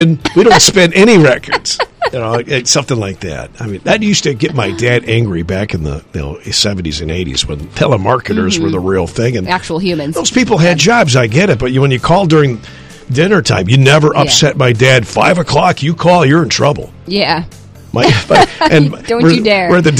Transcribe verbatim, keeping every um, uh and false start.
we don't spin any records. You know, it's something like that. I mean, that used to get my dad angry back in the you know seventies and eighties when telemarketers Mm-hmm. were the real thing and Actual humans. those people had jobs. I get it, but you, when you call during dinner time, you never upset my dad. Five o'clock, you call, you're in trouble. Yeah. My, but, and Don't we're, you dare. We're at the